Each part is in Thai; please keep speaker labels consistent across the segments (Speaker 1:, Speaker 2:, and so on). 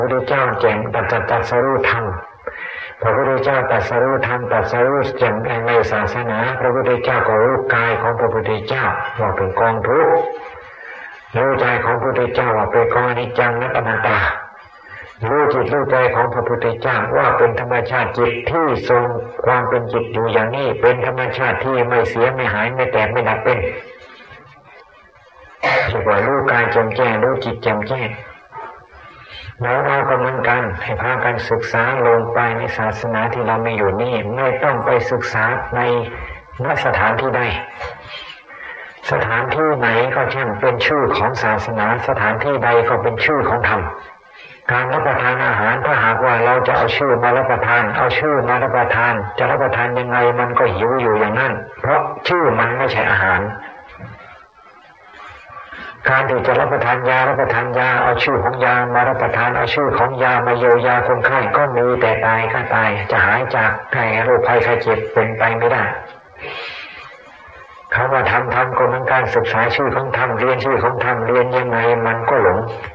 Speaker 1: พระพุทธเจ้าแจ่มตรัสรู้ธรรมพระพุทธเจ้าตรัสรู้ธรรมตรัสรู้แจ่มในศาสนาพระพุทธเจ้าก็รู้กายของพระพุทธเจ้าว่าเป็นกองทุกข์รู้ใจของพระพุทธเจ้าว่าเป็นกองอนิจจังนัตตาตารู้จิตรู้ใจของพระพุทธเจ้าว่าเป็นธรรมชาติจิตที่ทรงความเป็นจิตอยู่อย่างนี้เป็นธรรมชาติที่ไม่เสียไม่หายไม่แตกไม่ดับเป็นจะว่ารู้กายแจ่มแจ้งรู้จิตแจ่มแจ้งแล้วเราก็เหมือนกันให้พากันศึกษาลงไปในศาสนาที่เราไม่อยู่นี่ไม่ต้องไปศึกษาในสถานที่ใดสถานที่ไหนก็ช่างเป็นชื่อของศาสนาสถานที่ใดก็เป็นชื่อของธรรมการรับประทานอาหารถ้าหากว่าเราจะเอาชื่อมารับประทานเอาชื่อมารับประทานจะรับประทานยังไงมันก็หิวอยู่อย่างนั้นเพราะชื่อมันไม่ใช่อาหารการที่จะรับประทานยารับประทานยาเอาชื่อของยามารับประทานเอาชื่อของยามาเยียวยาคนไข้ก็มีแต่ตายก็ตายจะหายจากโรคภัยไข้เจ็บเป็นไปไม่ได้คำว่าทำก็เหมือนการศึกษาชื่อของธรรมเรียนชื่อของธรรมเรียนยังไงมันก็หลง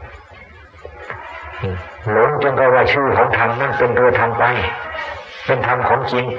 Speaker 1: จนก็ว่าชื่อของธรรมนั่นเป็นตัวธรรมไปเป็นธรรมของจริงไป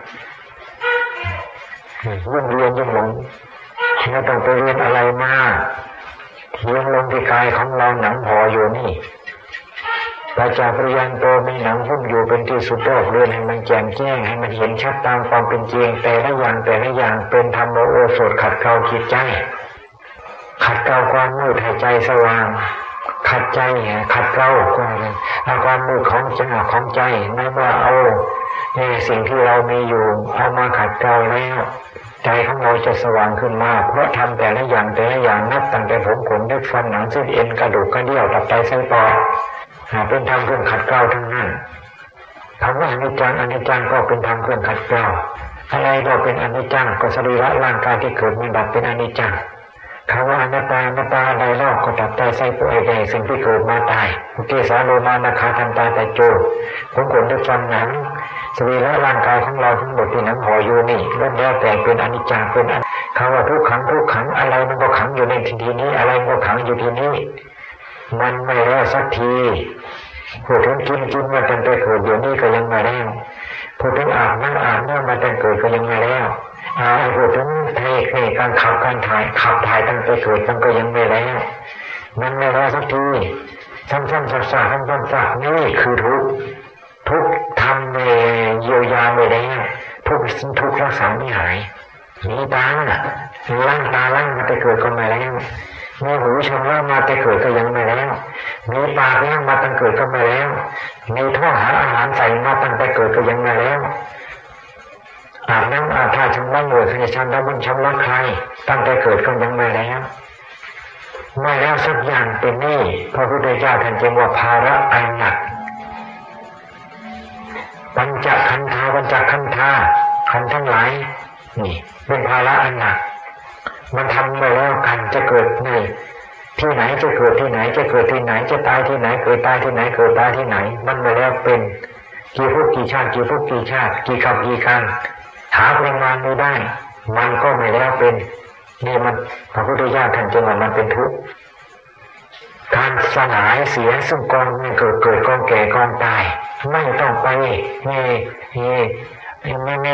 Speaker 1: ยิ่งเรียนยิ่งหลงไม่ต้องไปเรียนอะไรมาเทียงลงที่กายของเราหนังห่ออยู่นี่ปัจจาปริยันโตมีหนังหุ้มอยู่เป็นที่สุดรอบเรือนให้มันแจ่มแจ้งให้มันเห็นชัดตามความเป็นจริงแต่ละอย่างเป็นธรรมโอสถขัดเกลาจิตใจขัดเกลาความมืดให้ใจสว่างขัดใจขัดเกลาความมืดของใจไม่ว่าเอาสิ่งที่เรามีอยู่เอามาขัดเกลาแล้วใจของเราจะสว่างขึ้นมาเพราะทำแต่ละอย่างนับตั้งแต่ผมขนเล็บฟันหนังเส้นเอ็นกระดูกกระเดี่ยวตับไตไส้ปอดเป็นธรรมเครื่องขัดเกลาทั้งนั้นคำว่าอนิจจังก็เป็นธรรมเครื่องขัดเกลาอะไรก็เป็นอนิจจังก็สรีระร่างกายที่เกิดมันดับเป็นอนิจจังคำว่าอนัตตาใดรอบก็ตับไตไส้ปอดสิ่งที่เกิดมาตายเกสาโลมานาคาทันตาไตโจผมขนเล็บฟันหนังสรีระร่างกายของเราทั้งหมดที่หนังห่ออยู่นี่ล้วนแล้วแต่เป็นอนิจจังเป็นคำว่าทุกขังอะไรมันก็ขังอยู่ในทีนี้อะไรมันก็ขังอยู่ทีนี้มันไม่แล้วสักทีพูดถึงกินมาตั้งแต่เกิดอยู่นี่ก็ยังไม่แล้วพูดถึงอาบน้ำมาตั้งเกิดก็ยังไม่แล้วพูดถึงการขับถ่ายตั้งแต่เกิดมันก็ยังไม่แล้วมันไม่แล้วสักทีซ้ำๆซากๆนี่คือทุกทำในเยียวยาไม่แล้วทุกรักษาไม่หายมีตาล้างมาแต่เกิดก็ไม่แล้วมีหูชำระมาแต่เกิดก็ยังไม่แล้วมีปากล้างมาตั้งเกิดก็ไม่แล้วมีท้องหาอาหารใส่มาตั้งแต่เกิดก็ยังไม่แล้วอาบน้ำอาบท่าชำระเหงื่อขณะชำระบนชำระใครตั้งแต่เกิดก็ยังไม่แล้วสักอย่างเป็นนี่พระพุทธเจ้าท่านจึงว่าภาระอันหนักปัญจขันธาขันทั้งหลายนี่เป็นภาระอันหนักมันทำไปแล้วกันจะเกิดในที่ไหนจะเกิดที่ไหนจะเกิดที่ไหนจะตายที่ไหนเกิดตายที่ไหนเกิดตายที่ไหนมันมาแล้วเป็นกี่ภพกี่ชาติกี่กับกี่การหาประมาณไม่ได้มันก็ไม่แล้วเป็นนี่มันพระพุทธเจ้าท่านจึงว่ามันเป็นทุกข์การสลายเสียซึ่งกองมันเกิดกองแก่กองตายไม่ต้องไปนี่